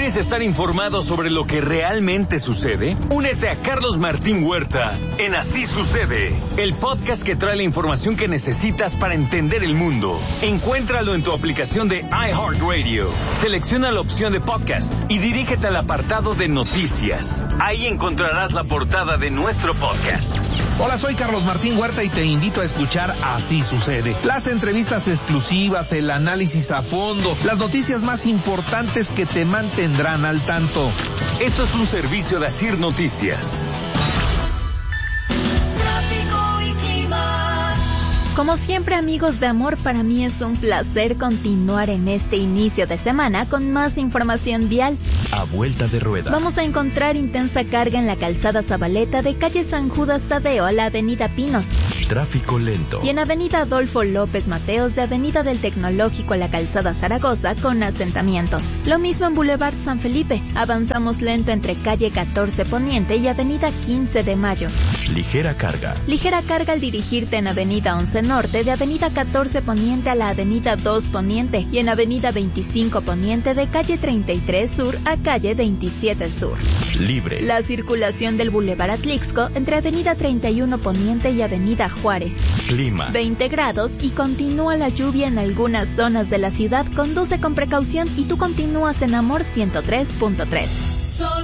¿Quieres estar informado sobre lo que realmente sucede? Únete a Carlos Martín Huerta en Así Sucede, el podcast que trae la información que necesitas para entender el mundo. Encuéntralo en tu aplicación de iHeartRadio. Selecciona la opción de podcast y dirígete al apartado de noticias. Ahí encontrarás la portada de nuestro podcast. Hola, soy Carlos Martín Huerta y te invito a escuchar Así Sucede. Las entrevistas exclusivas, el análisis a fondo, las noticias más importantes que te mantendrán al tanto. Esto es un servicio de Asir Noticias. Como siempre, amigos de amor, para mí es un placer continuar en este inicio de semana con más información vial. A vuelta de rueda. Vamos a encontrar intensa carga en la calzada Zabaleta de calle San Judas Tadeo a la avenida Pinos. Tráfico lento. Y en avenida Adolfo López Mateos de avenida del Tecnológico a la calzada Zaragoza con asentamientos. Lo mismo en Boulevard San Felipe. Avanzamos lento entre calle 14 Poniente y avenida 15 de Mayo. Ligera carga. Ligera carga al dirigirte en avenida 11 Norte de avenida 14 Poniente a la avenida 2 Poniente y en avenida 25 Poniente de calle 33 Sur a calle 27 Sur. Libre. La circulación del Boulevard Atlixco entre avenida 31 Poniente y avenida Juárez. Clima. 20 grados y continúa la lluvia en algunas zonas de la ciudad. Conduce con precaución y tú continúas en Amor 103.3.